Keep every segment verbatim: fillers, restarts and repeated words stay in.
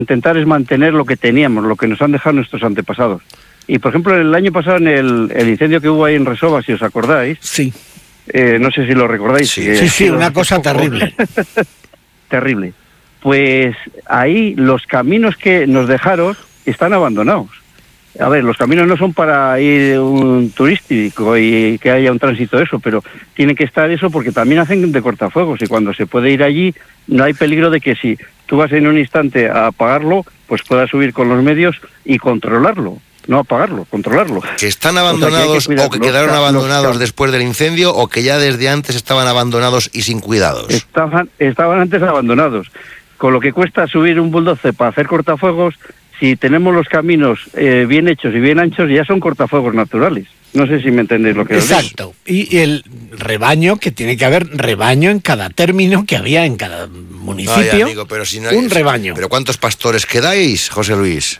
intentar es mantener lo que teníamos, lo que nos han dejado nuestros antepasados. Y, por ejemplo, el año pasado, en el, el incendio que hubo ahí en Resova, si os acordáis... Sí. Eh, no sé si lo recordáis. Sí, sí, sí, una cosa poco. terrible. Terrible. Pues ahí los caminos que nos dejaron están abandonados. A ver, los caminos no son para ir un turístico y que haya un tránsito de eso, pero tiene que estar eso porque también hacen de cortafuegos y cuando se puede ir allí no hay peligro de que si tú vas en un instante a apagarlo, pues puedas subir con los medios y controlarlo. No apagarlo, controlarlo. ¿Que están abandonados o, sea, que, o que quedaron los, abandonados los, después del incendio o que ya desde antes estaban abandonados y sin cuidados? Estaban, estaban antes abandonados. Con lo que cuesta subir un bulldozer para hacer cortafuegos, si tenemos los caminos eh, bien hechos y bien anchos, ya son cortafuegos naturales. No sé si me entendéis lo que os digo. Exacto. Y el rebaño, que tiene que haber rebaño en cada término que había en cada municipio. Ay, amigo, pero si no hay, un rebaño. ¿Pero cuántos pastores quedáis, José Luis?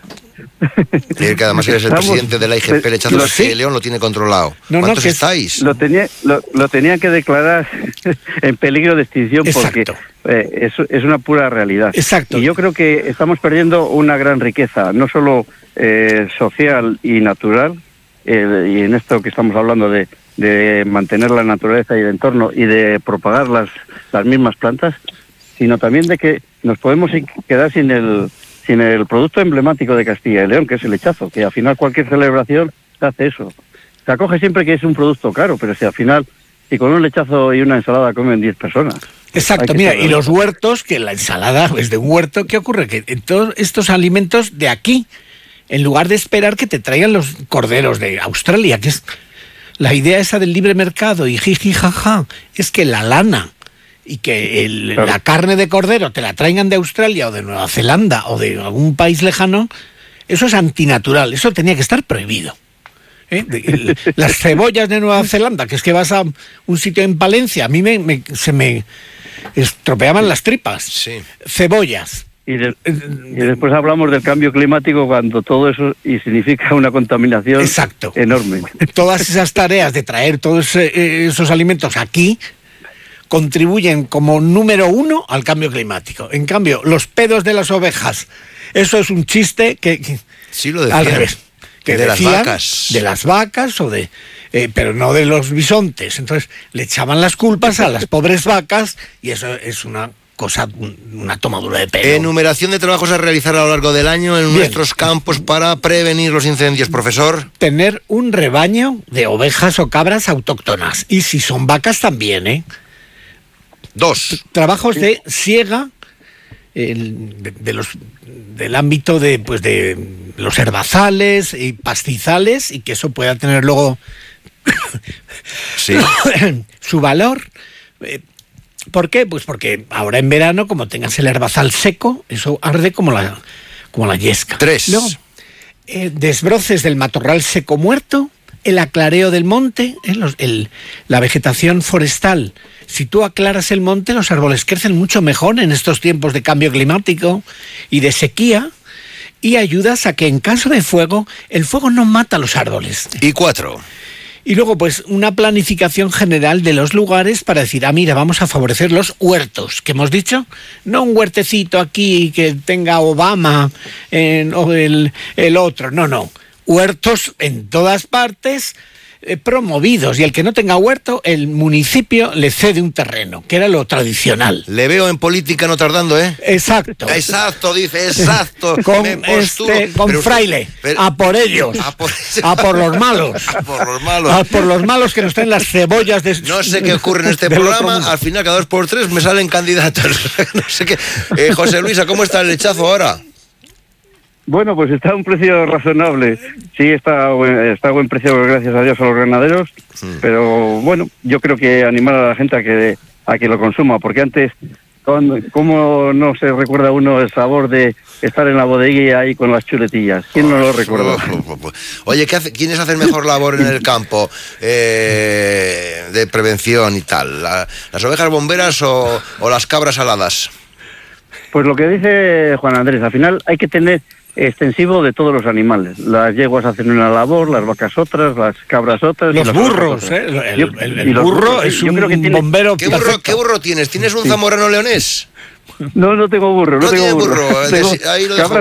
Que además eres el Estamos, presidente de la I G P, Lechazo de León lo tiene controlado. No, ¿Cuántos no, estáis? Lo tenía, lo, lo tenía que declarar en peligro de extinción. Exacto. Porque eh, es, es una pura realidad. Exacto. Y yo creo que estamos perdiendo una gran riqueza, no solo eh, social y natural, eh, y en esto que estamos hablando de, de mantener la naturaleza y el entorno y de propagar las, las mismas plantas, sino también de que nos podemos quedar sin el... sin el producto emblemático de Castilla y León, que es el lechazo, que al final cualquier celebración se hace eso. Se acoge siempre que es un producto caro, pero si al final, si con un lechazo y una ensalada comen diez personas. Exacto, mira, y los huertos, que la ensalada es de un huerto, ¿qué ocurre? Que en todos estos alimentos de aquí, en lugar de esperar que te traigan los corderos de Australia, que es la idea esa del libre mercado y jiji jaja, es que la lana y que el, claro. la carne de cordero te la traigan de Australia o de Nueva Zelanda o de algún país lejano, eso es antinatural, eso tenía que estar prohibido. ¿Eh? El, las cebollas de Nueva Zelanda, que es que vas a un sitio en Palencia, a mí me, me, se me estropeaban las tripas. Sí. Cebollas. Y, de, y después hablamos del cambio climático cuando todo eso y significa una contaminación Exacto. enorme. Todas esas tareas de traer todos esos alimentos aquí contribuyen como número uno al cambio climático. En cambio, los pedos de las ovejas, eso es un chiste que... que sí, lo decían. Al revés. Que de decían, las vacas. De las vacas, o de, eh, pero no de los bisontes. Entonces, le echaban las culpas a las pobres vacas y eso es una cosa, una tomadura de pelo. Enumeración de trabajos a realizar a lo largo del año en Bien. nuestros campos para prevenir los incendios, profesor. Tener un rebaño de ovejas o cabras autóctonas. Y si son vacas también, ¿eh? Dos. Trabajos de siega el, de, de los del ámbito de pues de los herbazales y pastizales y que eso pueda tener luego sí. su valor. ¿Por qué? Pues porque ahora en verano, como tengas el herbazal seco, eso arde como la como la yesca. Tres. Luego, eh, desbroces del matorral seco muerto, el aclareo del monte, eh, los, el, la vegetación forestal. Si tú aclaras el monte, los árboles crecen mucho mejor en estos tiempos de cambio climático y de sequía, y ayudas a que en caso de fuego, el fuego no mata a los árboles. Y cuatro. Y luego, pues, una planificación general de los lugares para decir, ah, mira, vamos a favorecer los huertos, que hemos dicho, no un huertecito aquí que tenga Obama en, o el, el otro, no, no. Huertos en todas partes, eh, promovidos, y el que no tenga huerto, el municipio le cede un terreno, que era lo tradicional. Le veo en política no tardando, ¿eh? Exacto. Exacto, dice, exacto. Con, este, con pero, Fraile, pero, a por ellos, a por, a por los malos. A por los malos. A por los malos que nos traen las cebollas de... No sé qué ocurre en este programa, al final cada dos por tres me salen candidatos. No sé qué. Eh, José Luisa, ¿cómo está el lechazo ahora? Bueno, pues está a un precio razonable. Sí, está, está a buen precio, gracias a Dios, a los ganaderos. Sí. Pero bueno, yo creo que animar a la gente a que a que lo consuma, porque antes, ¿cómo no se recuerda uno el sabor de estar en la bodeguilla ahí con las chuletillas? ¿Quién no lo recuerda? Oye, ¿qué hace, ¿quiénes hacen mejor labor en el campo eh, de prevención y tal? ¿La, ¿Las ovejas bomberas o, o las cabras aladas? Pues lo que dice Juan Andrés, al final hay que tener extensivo de todos los animales. Las yeguas hacen una labor, las vacas otras, las cabras otras. Los y burros, ¿eh? El, el, el, el burro burros, es un, yo creo que tiene... bombero. ¿Qué burro, ¿Qué burro tienes? ¿Tienes un sí. zamorano leonés? No, no tengo burro. No, No tengo tiene burro. burro, Tengo ahí lo cabras